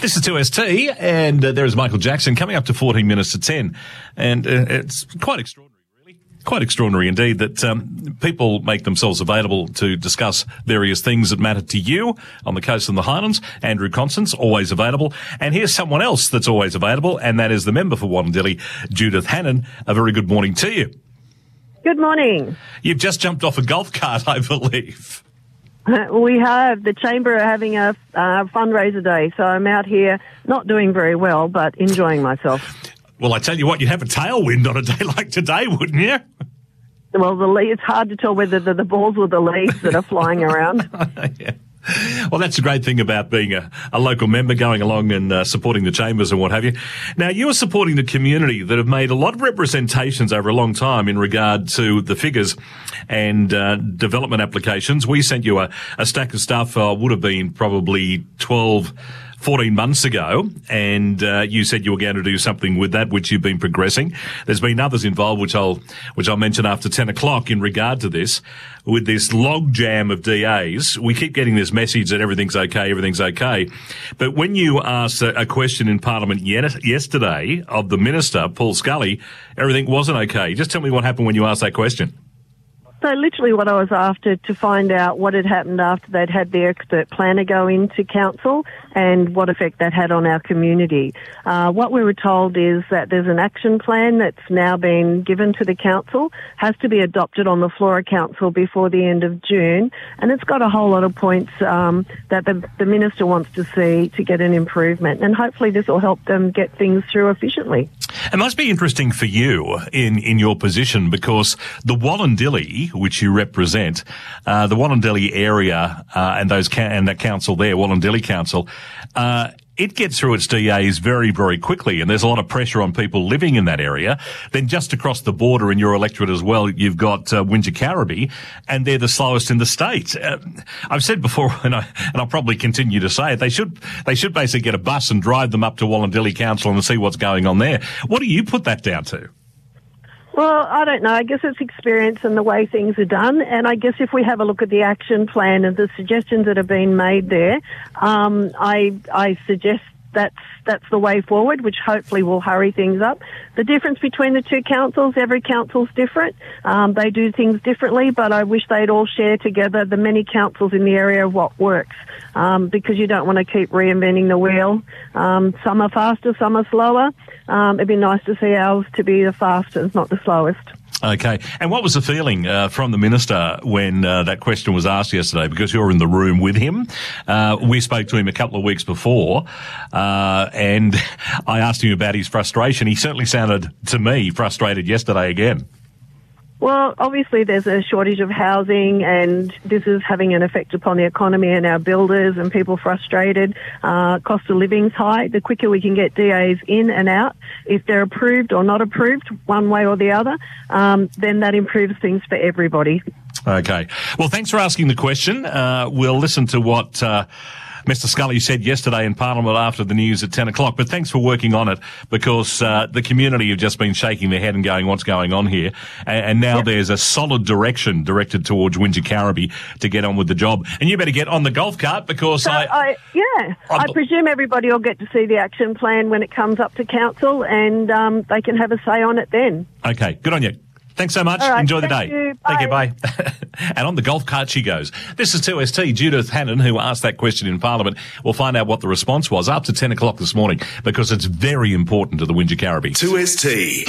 This is 2ST, and there is Michael Jackson coming up to 14 minutes to 10. And it's quite extraordinary, really. Quite extraordinary indeed that people make themselves available to discuss various things that matter to you on the coast and the Highlands. Andrew Constance, always available. And here's someone else that's always available, and that is the member for Wallondilly, Judith Hannon. A very good morning to you. Good morning. You've just jumped off a golf cart, I believe. We have. The Chamber are having a fundraiser day, so I'm out here not doing very well, but enjoying myself. Well, I tell you what, you'd have a tailwind on a day like today, wouldn't you? Well, it's hard to tell whether the balls or the leaves that are flying around. Yeah. Well, that's the great thing about being a local member, going along and supporting the chambers and what have you. Now, you are supporting the community that have made a lot of representations over a long time in regard to the figures and development applications. We sent you a stack of stuff, would have been probably 14 months ago, and you said you were going to do something with that, which you've been progressing. There's been others involved, which I'll mention after 10 o'clock in regard to this. With this log jam of DAs, we keep getting this message that everything's okay. But when you asked a question in Parliament yesterday of the Minister, Paul Scully, everything wasn't okay. Just tell me what happened when you asked that question. So literally what I was after to find out what had happened after they'd had their expert planner go into council and what effect that had on our community. What we were told is that there's an action plan that's now been given to the council, has to be adopted on the floor of council before the end of June, and it's got a whole lot of points that the minister wants to see to get an improvement, and hopefully this will help them get things through efficiently. It must be interesting for you in your position because the Wallondilly, which you represent, the Wallondilly area and that council there, Wallondilly Council, it gets through its DAs very, very quickly, and there's a lot of pressure on people living in that area. Then just across the border in your electorate as well, you've got Wingecarribee, and they're the slowest in the state. I've said before, and I'll probably continue to say it, they should basically get a bus and drive them up to Wallondilly Council and see what's going on there. What do you put that down to? Well, I don't know. I guess it's experience and the way things are done. And I guess if we have a look at the action plan and the suggestions that have been made there, I suggest that's the way forward, which hopefully will hurry things up. The difference between the two councils, every council's different. They do things differently, but I wish they'd all share together the many councils in the area of what works, because you don't want to keep reinventing the wheel. Some are faster, some are slower. It'd be nice to see ours to be the fastest, not the slowest. Okay. And what was the feeling from the minister when that question was asked yesterday? Because you're in the room with him. We spoke to him a couple of weeks before, and I asked him about his frustration. He certainly sounded, to me, frustrated yesterday again. Well, obviously there's a shortage of housing, and this is having an effect upon the economy and our builders and people frustrated. Cost of living's high. The quicker we can get DAs in and out, if they're approved or not approved, one way or the other, then that improves things for everybody. Okay. Well, thanks for asking the question. We'll listen to what Mr. Scully said yesterday in Parliament after the news at 10 o'clock, but thanks for working on it because the community have just been shaking their head and going, what's going on here? And now there's a solid direction directed towards Wingecarribee to get on with the job. And you better get on the golf cart because I presume everybody will get to see the action plan when it comes up to council and they can have a say on it then. Okay, good on you. Thanks so much. Right, enjoy the day. Thank you. Bye. And on the golf cart she goes. This is 2ST. Judith Hannon, who asked that question in Parliament. We'll find out what the response was after 10 o'clock this morning because it's very important to the Wingecarribee. 2ST.